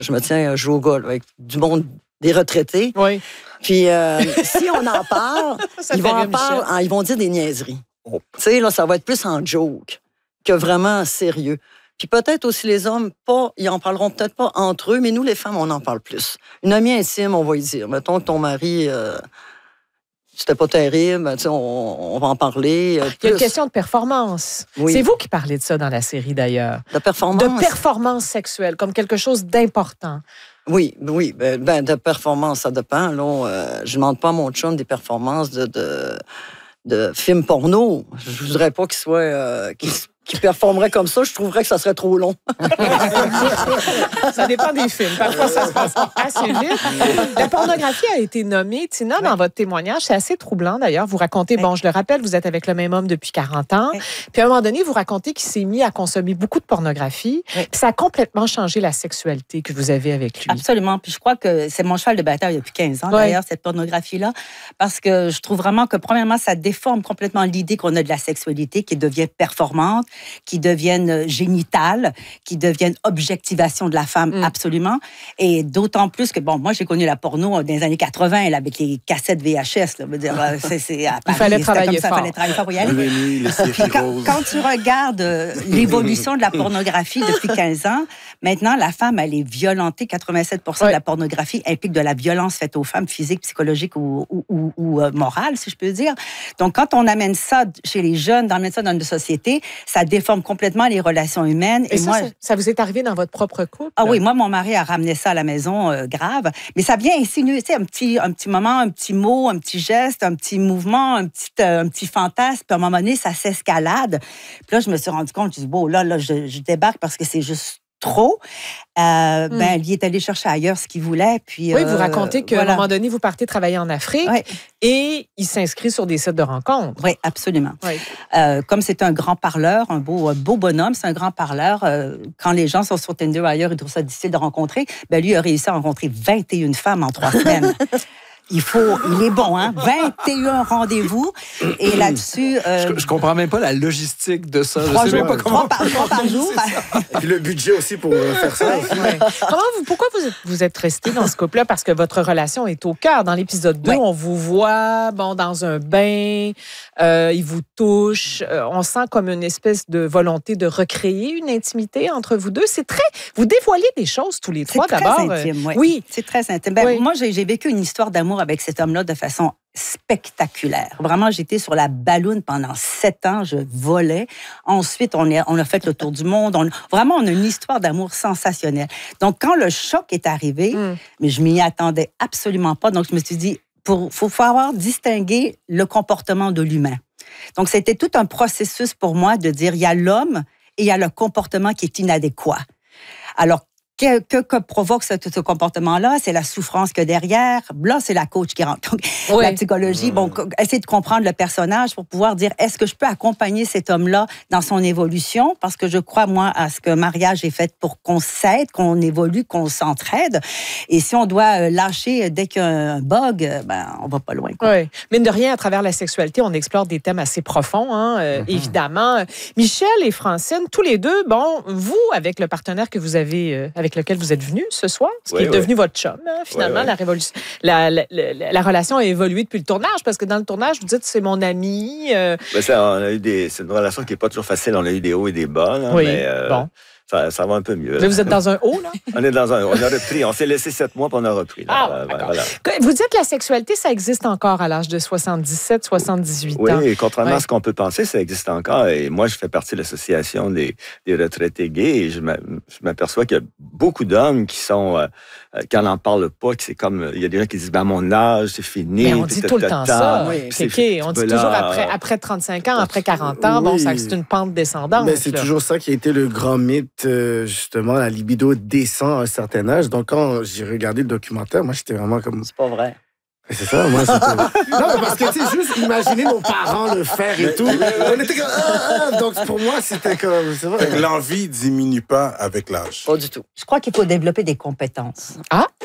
Je me tiens à jouer au golf avec du monde, des retraités. Oui. Puis si on en parle, ils vont dire des niaiseries. Tu sais, là, ça va être plus en joke que vraiment sérieux. Puis peut-être aussi les hommes, ils en parleront peut-être pas entre eux, mais nous, les femmes, on en parle plus. Une amie intime, on va y dire. Mettons que ton mari, c'était pas terrible, ben, on va en parler. Il y a une question de performance. Oui. C'est vous qui parlez de ça dans la série, d'ailleurs. De performance? De performance sexuelle, comme quelque chose d'important. Oui. Ben, de performance, ça dépend. Là, je ne demande pas à mon chum des performances de films porno. Je voudrais pas qu'il soit... qui performerait comme ça, je trouverais que ça serait trop long. Ça dépend des films. Parfois, ça se passe assez vite. La pornographie a été nommée, Tina, dans votre témoignage. C'est assez troublant, d'ailleurs. Vous racontez, je le rappelle, vous êtes avec le même homme depuis 40 ans. Puis, à un moment donné, vous racontez qu'il s'est mis à consommer beaucoup de pornographie. Puis, ça a complètement changé la sexualité que vous avez avec lui. Absolument. Puis, je crois que c'est mon cheval de bataille depuis 15 ans, d'ailleurs, cette pornographie-là. Parce que je trouve vraiment que, premièrement, ça déforme complètement l'idée qu'on a de la sexualité qui devient performante, qui deviennent génitales, qui deviennent objectivation de la femme, absolument. Et d'autant plus que, moi, j'ai connu la porno dans les années 80, là, avec les cassettes VHS. Là, dire, il fallait travailler fort. Il fallait travailler fort pour y aller. Quand tu regardes l'évolution de la pornographie depuis 15 ans, maintenant, la femme, elle est violentée. 87% de la pornographie implique de la violence faite aux femmes, physique, psychologique ou morale, si je peux dire. Donc, quand on amène ça chez les jeunes, on amène ça dans notre société, ça déforme complètement les relations humaines. Et ça vous est arrivé dans votre propre couple? Ah oui, moi, mon mari a ramené ça à la maison, grave. Mais ça vient insinuer, tu sais, un petit moment, un petit mot, un petit geste, un petit mouvement, un petit fantasme. Puis à un moment donné, ça s'escalade. Puis là, je me suis rendu compte, je dis, là, je débarque parce que c'est juste trop. Il est allé chercher ailleurs ce qu'il voulait. Puis, oui, vous racontez qu'à un moment donné, vous partez travailler en Afrique et il s'inscrit sur des sites de rencontres. Oui, absolument. Oui. Comme c'est un grand parleur, un beau bonhomme, c'est un grand parleur. Quand les gens sont sur Tinder ou ailleurs, ils trouvent ça difficile de rencontrer. Lui a réussi à rencontrer 21 femmes en 3 semaines. Il est bon, hein? 21 rendez-vous. Et là-dessus... Je comprends même pas la logistique de ça. Je sais même pas comment... 3 par jour. Et puis le budget aussi pour faire ça. Pourquoi vous êtes resté dans ce couple-là? Parce que votre relation est au cœur. Dans l'épisode 2, on vous voit dans un bain, il vous touche. On sent comme une espèce de volonté de recréer une intimité entre vous deux. Vous dévoilez des choses tous les trois, d'abord. C'est très intime, oui. C'est très intime. Moi, j'ai vécu une histoire d'amour avec cet homme-là de façon spectaculaire. Vraiment, j'étais sur la balloune pendant 7 ans, je volais. Ensuite, on a fait le tour du monde. Vraiment, on a une histoire d'amour sensationnelle. Donc, quand le choc est arrivé, mais je m'y attendais absolument pas. Donc, je me suis dit, faut avoir distingué le comportement de l'humain. Donc, c'était tout un processus pour moi de dire, il y a l'homme et il y a le comportement qui est inadéquat. Alors, que provoque ce comportement-là? C'est la souffrance que derrière. Là, c'est la coach qui rentre. Donc, la psychologie, essayer de comprendre le personnage pour pouvoir dire, est-ce que je peux accompagner cet homme-là dans son évolution? Parce que je crois, moi, à ce que mariage est fait pour qu'on s'aide, qu'on évolue, qu'on s'entraide. Et si on doit lâcher dès qu'il y a un bug, on va pas loin. Oui. Mine de rien, à travers la sexualité, on explore des thèmes assez profonds, évidemment. Michel et Francine, tous les deux, vous, avec le partenaire que vous avez, avec lequel vous êtes venu ce soir, ce qui est devenu votre chum, finalement, la relation a évolué depuis le tournage, parce que dans le tournage, vous dites, c'est mon ami. C'est une relation qui n'est pas toujours facile, on a eu des hauts et des bas, là, mais ça va un peu mieux. Mais vous êtes dans un haut, là? On est dans un haut. On a repris. On s'est laissé 7 mois, puis on a repris. Là. Voilà. Vous dites que la sexualité, ça existe encore à l'âge de 77, 78 ans. Oui, contrairement à ce qu'on peut penser, ça existe encore. Et moi, je fais partie de l'association des retraités gays et je m'aperçois qu'il y a beaucoup d'hommes qui n'en parlent pas, que c'est comme, il y a des gens qui disent, à mon âge, c'est fini. Mais on dit tout le temps ça. C'est gay. On dit toujours après 35 ans, après 40 ans, c'est une pente descendante. Mais c'est toujours ça qui a été le grand mythe. Justement, la libido descend à un certain âge. Donc, quand j'ai regardé le documentaire, moi, j'étais vraiment comme... C'est pas vrai. C'est ça, moi, c'était... Non, parce que, tu sais, juste imaginer nos parents le faire et tout. On était comme... Donc, pour moi, c'était comme... C'est vrai. L'envie diminue pas avec l'âge. Pas du tout. Je crois qu'il faut développer des compétences. Ah?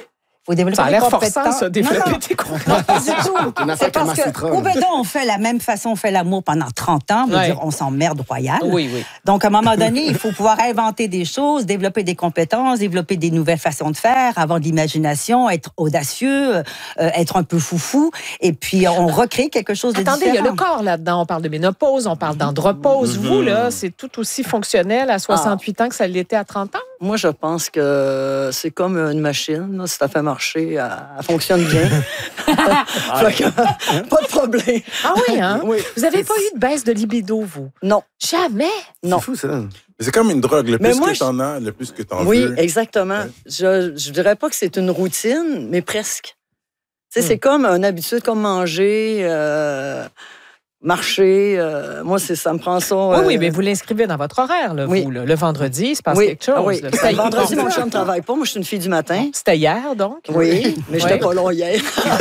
faut développer ça a des l'air compétences. forçant, ça, développer tes compétences. Non, pas du tout. C'est parce que, ou bien on fait la même façon, on fait l'amour pendant 30 ans, veut dire, on s'emmerde royal. Oui. Donc, à un moment donné, il faut pouvoir inventer des choses, développer des compétences, développer des nouvelles façons de faire, avoir de l'imagination, être audacieux, être un peu foufou, et puis on recrée quelque chose de différent. Attendez, il y a le corps là-dedans. On parle de ménopause, on parle d'andropause. Vous, là, c'est tout aussi fonctionnel à 68 ans que ça l'était à 30 ans? Moi, je pense que c'est comme une machine. Là, si ça fait marcher, elle fonctionne bien. Fait que, pas de problème. Ah oui, hein? Oui. Vous n'avez pas eu de baisse de libido, vous? Non. Jamais? Non. C'est fou, ça. C'est comme une drogue. Le Mais plus moi, que t'en as, le plus que t'en veux. Oui, exactement. Ouais. Je dirais pas que c'est une routine, mais presque. Tu sais, c'est comme une habitude, comme manger, marcher. Moi, ça me prend ça. Oui, mais vous l'inscrivez dans votre horaire, là, Oui. vous. Là. Le vendredi, il se passe quelque chose. Oui. Là. Le vendredi, mon chum ne travaille pas. Moi, je suis une fille du matin. C'était hier, donc? Oui, mais je n'étais pas long hier.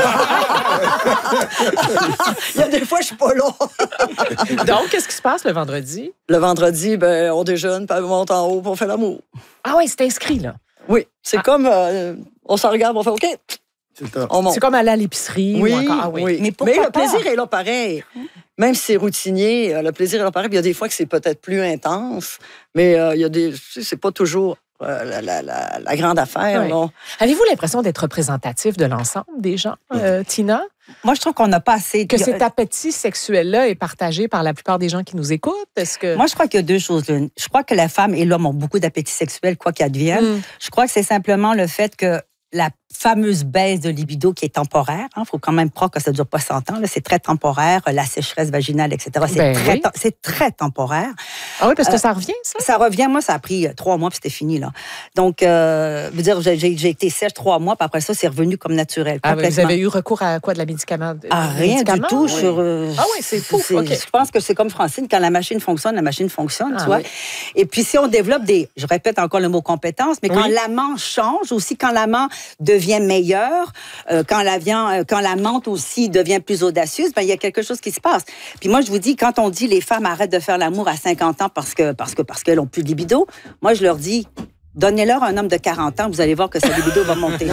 Il y a des fois, je suis pas long. Donc, qu'est-ce qui se passe le vendredi? Le vendredi, on déjeune, puis on monte en haut, puis on fait l'amour. Ah oui, c'est inscrit, là. Oui, c'est comme, on s'en regarde, on fait OK, on monte. C'est comme aller à l'épicerie. Oui, ou encore... ah, oui. oui. Mais le plaisir est là pareil. Même si c'est routinier, le plaisir est là pareil. Puis il y a des fois que c'est peut-être plus intense, mais il y a des, c'est pas toujours la grande affaire. Oui. Non. Avez-vous l'impression d'être représentatif de l'ensemble des gens, Tina? Moi, je trouve qu'on n'a pas assez... Que cet appétit sexuel-là est partagé par la plupart des gens qui nous écoutent? Est-ce que... Moi, je crois qu'il y a deux choses. Je crois que la femme et l'homme ont beaucoup d'appétit sexuel, quoi qu'il advienne. Je crois que c'est simplement le fait que la fameuse baisse de libido qui est temporaire. Il faut quand même croire que ça ne dure pas 100 ans. Là, c'est très temporaire. La sécheresse vaginale, etc. C'est très temporaire. Ah oui, parce que ça revient, ça? Ça revient. Moi, ça a pris 3 mois, puis c'était fini. Là. Donc, veux dire, j'ai été sèche 3 mois, puis après ça, c'est revenu comme naturel. Ah, vous avez eu recours à quoi? De la médicament? Rien du tout. Oui. Sur, ah oui, c'est fou. Okay. Je pense que c'est comme Francine. Quand la machine fonctionne, tu vois. Oui. Et puis, si on développe je répète encore le mot compétence, mais quand l'amant change, aussi quand l'amant devient meilleure, quand la menthe aussi devient plus audacieuse, il y a quelque chose qui se passe. Puis moi, je vous dis, quand on dit les femmes arrêtent de faire l'amour à 50 ans parce qu'elles n'ont plus de libido, moi, je leur dis, donnez-leur un homme de 40 ans, vous allez voir que sa libido va monter.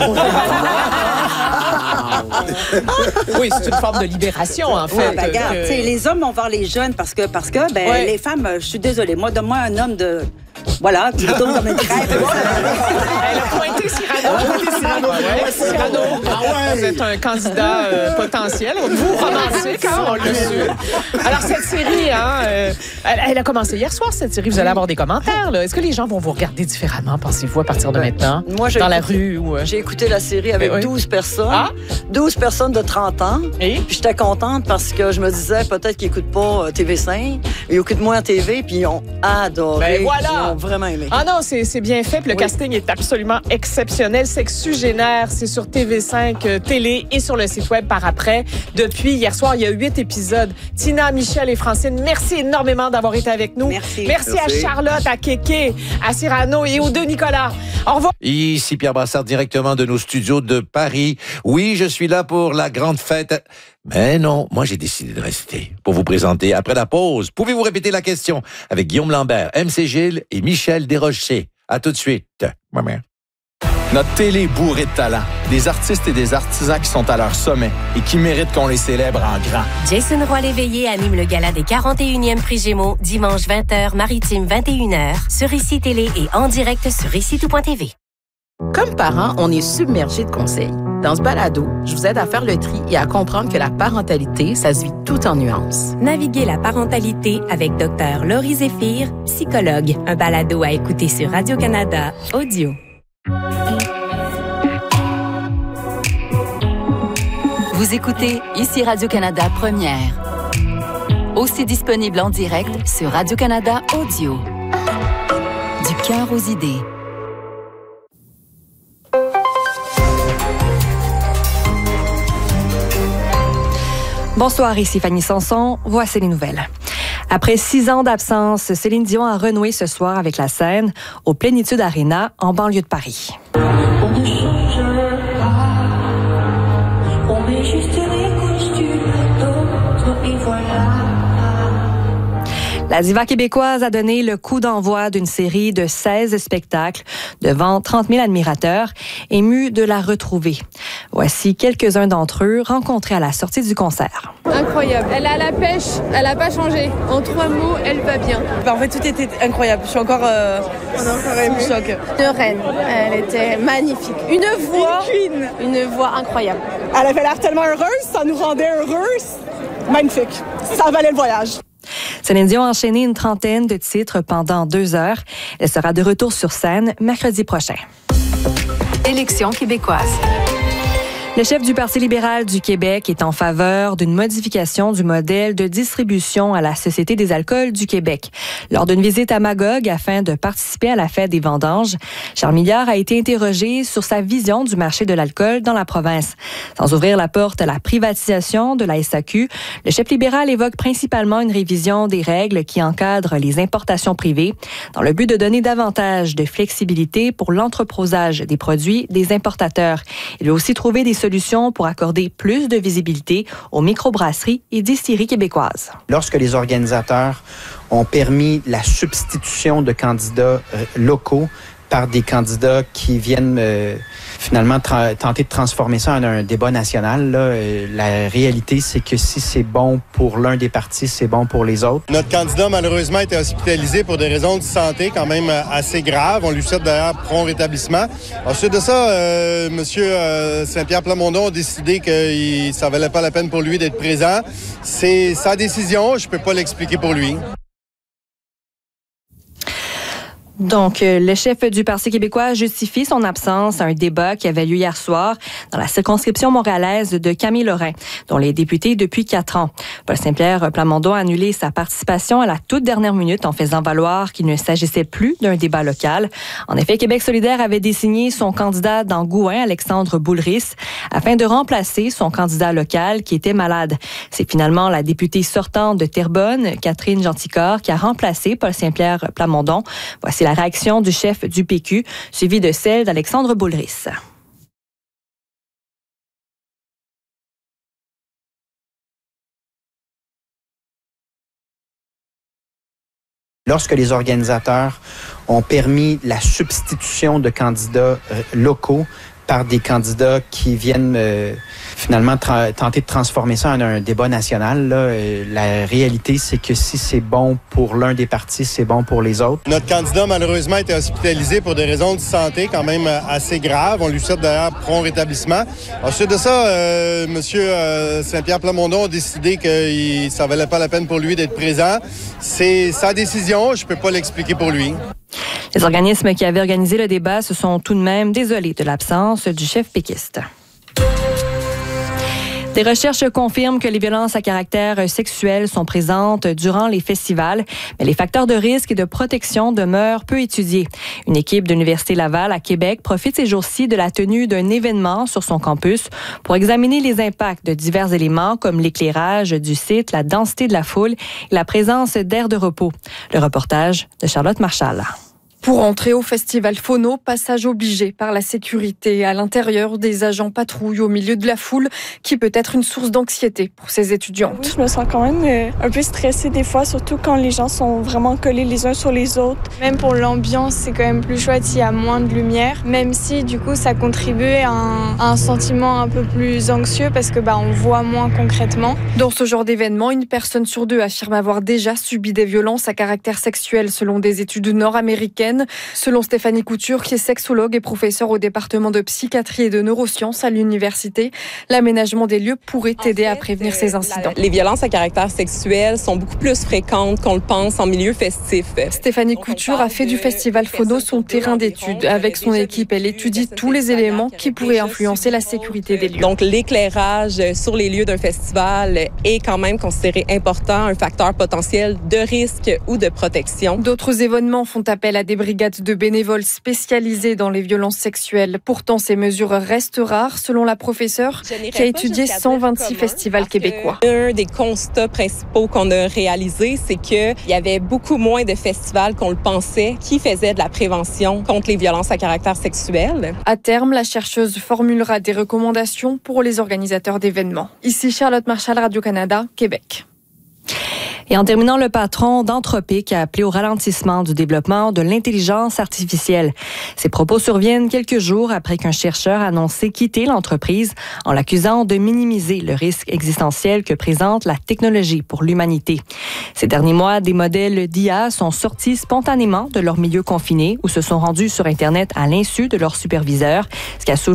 Oui, c'est une forme de libération, en fait. Regarde, les hommes vont voir les jeunes parce que les femmes, je suis désolée, donne-moi un homme de... Voilà, qui tourne comme une crêpe. Elle a pointé Cyrano. Cyrano. Vous êtes un candidat potentiel. Vous, romantique, on l'a su. Alors, cette série, elle a commencé hier soir, cette série. Vous allez avoir des commentaires. Là. Est-ce que les gens vont vous regarder différemment, pensez-vous, à partir de maintenant? Moi, dans la rue? Ou... J'ai écouté la série avec 12 personnes. 12 personnes de 30 ans. Et? Puis j'étais contente parce que je me disais, peut-être qu'ils n'écoutent pas TV5. Ils écoutent moins TV, puis ils ont adoré. Ben voilà! Ils ont vraiment aimé. Ah non, c'est bien fait. Puis le casting est absolument exceptionnel. Sexugénaire, c'est sur TV5 télé et sur le site web par après. Depuis hier soir, il y a 8 épisodes. Tina, Michel et Francine, merci énormément d'avoir été avec nous. Merci. Merci à Charlotte, à Kéké, à Cyrano et aux deux Nicolas. Au revoir. Ici Pierre Brassard, directement de nos studios de Paris. Oui, je suis là pour la grande fête. Mais non, moi j'ai décidé de rester pour vous présenter après la pause. Pouvez-vous répéter la question avec Guillaume Lambert, MC Gilles et Michel Desrochers. À tout de suite. Notre télé est bourrée de talent. Des artistes et des artisans qui sont à leur sommet et qui méritent qu'on les célèbre en grand. Jason Roy-Léveillé anime le gala des 41e prix Gémeaux, dimanche 20h, maritime 21h, sur ICI Télé et en direct sur ICI-tout.tv. Comme parents, on est submergés de conseils. Dans ce balado, je vous aide à faire le tri et à comprendre que la parentalité, ça se vit tout en nuances. Naviguez la parentalité avec Dr. Laurie Zéphir, psychologue. Un balado à écouter sur Radio-Canada Audio. Vous écoutez ici Radio-Canada Première. Aussi disponible en direct sur Radio-Canada Audio. Du cœur aux idées. Bonsoir, ici Fanny Sanson. Voici les nouvelles. Après 6 ans d'absence, Céline Dion a renoué ce soir avec la scène au Plénitude Arena en banlieue de Paris. La diva québécoise a donné le coup d'envoi d'une série de 16 spectacles devant 30 000 admirateurs, émus de la retrouver. Voici quelques-uns d'entre eux rencontrés à la sortie du concert. Incroyable. Elle a la pêche, elle n'a pas changé. En 3 mots, elle va bien. En fait, tout était incroyable. Je suis encore sous choc. Une reine. Elle était magnifique. Une voix incroyable. Elle avait l'air tellement heureuse, ça nous rendait heureuses. Magnifique. Ça valait le voyage. Céline Dion a enchaîné une trentaine de titres pendant 2 heures. Elle sera de retour sur scène mercredi prochain. Élections québécoises. Le chef du Parti libéral du Québec est en faveur d'une modification du modèle de distribution à la Société des alcools du Québec. Lors d'une visite à Magog afin de participer à la fête des vendanges, Charles Milliard a été interrogé sur sa vision du marché de l'alcool dans la province. Sans ouvrir la porte à la privatisation de la SAQ, le chef libéral évoque principalement une révision des règles qui encadrent les importations privées dans le but de donner davantage de flexibilité pour l'entreposage des produits des importateurs. Il veut aussi trouver des solutions pour accorder plus de visibilité aux microbrasseries et distilleries québécoises. Lorsque les organisateurs ont permis la substitution de candidats locaux par des candidats qui viennent finalement tenter de transformer ça en un débat national. Là, la réalité, c'est que si c'est bon pour l'un des partis, c'est bon pour les autres. Notre candidat, malheureusement, a été hospitalisé pour des raisons de santé quand même assez graves. On lui souhaite d'ailleurs prompt rétablissement. Ensuite de ça, M. Saint-Pierre Plamondon a décidé que ça valait pas la peine pour lui d'être présent. C'est sa décision, je peux pas l'expliquer pour lui. Donc, le chef du Parti québécois justifie son absence à un débat qui avait lieu hier soir dans la circonscription montréalaise de Camille Lorrain, dont les députés depuis 4 ans. Paul Saint-Pierre Plamondon a annulé sa participation à la toute dernière minute en faisant valoir qu'il ne s'agissait plus d'un débat local. En effet, Québec solidaire avait désigné son candidat dans Gouin, Alexandre Boulris, afin de remplacer son candidat local qui était malade. C'est finalement la députée sortante de Terrebonne, Catherine Gentilcorps, qui a remplacé Paul Saint-Pierre Plamondon. Voici la réaction du chef du PQ, suivie de celle d'Alexandre Boulris. Lorsque les organisateurs ont permis la substitution de candidats locaux par des candidats qui viennent finalement tenter de transformer ça en un débat national. Là, la réalité, c'est que si c'est bon pour l'un des partis, c'est bon pour les autres. Notre candidat, malheureusement, a été hospitalisé pour des raisons de santé quand même assez graves. On lui souhaite d'ailleurs prompt rétablissement. Ensuite de ça, M. Saint-Pierre Plamondon a décidé que ça valait pas la peine pour lui d'être présent. C'est sa décision, je peux pas l'expliquer pour lui. Les organismes qui avaient organisé le débat se sont tout de même désolés de l'absence du chef péquiste. Des recherches confirment que les violences à caractère sexuel sont présentes durant les festivals, mais les facteurs de risque et de protection demeurent peu étudiés. Une équipe de l'Université Laval à Québec profite ces jours-ci de la tenue d'un événement sur son campus pour examiner les impacts de divers éléments comme l'éclairage du site, la densité de la foule et la présence d'aires de repos. Le reportage de Charlotte Marchal. Pour entrer au festival Phono, passage obligé par la sécurité. À l'intérieur, des agents patrouillent au milieu de la foule, qui peut être une source d'anxiété pour ces étudiantes. Oui, je me sens quand même un peu stressée des fois, surtout quand les gens sont vraiment collés les uns sur les autres. Même pour l'ambiance, c'est quand même plus chouette s'il y a moins de lumière, même si du coup ça contribue à un sentiment un peu plus anxieux parce que on voit moins concrètement. Dans ce genre d'événement, 1 personne sur 2 affirme avoir déjà subi des violences à caractère sexuel selon des études nord-américaines. Selon Stéphanie Couture, qui est sexologue et professeure au département de psychiatrie et de neurosciences à l'université, l'aménagement des lieux pourrait aider à prévenir ces incidents. Les violences à caractère sexuel sont beaucoup plus fréquentes qu'on le pense en milieu festif. Stéphanie Couture a fait du festival Phono son terrain d'étude. Avec son équipe, elle étudie tous les éléments qui pourraient influencer la sécurité des lieux. Donc l'éclairage sur les lieux d'un festival est quand même considéré important, un facteur potentiel de risque ou de protection. D'autres événements font appel à des brigades de bénévoles spécialisées dans les violences sexuelles. Pourtant, ces mesures restent rares, selon la professeure qui a étudié 126 festivals québécois. Un des constats principaux qu'on a réalisé, c'est qu'il y avait beaucoup moins de festivals qu'on le pensait qui faisaient de la prévention contre les violences à caractère sexuel. À terme, la chercheuse formulera des recommandations pour les organisateurs d'événements. Ici Charlotte Marchal, Radio-Canada, Québec. Et en terminant, le patron d'Anthropic a appelé au ralentissement du développement de l'intelligence artificielle. Ces propos surviennent quelques jours après qu'un chercheur a annoncé quitter l'entreprise en l'accusant de minimiser le risque existentiel que présente la technologie pour l'humanité. Ces derniers mois, des modèles d'IA sont sortis spontanément de leur milieu confiné ou se sont rendus sur Internet à l'insu de leurs superviseurs, ce qui a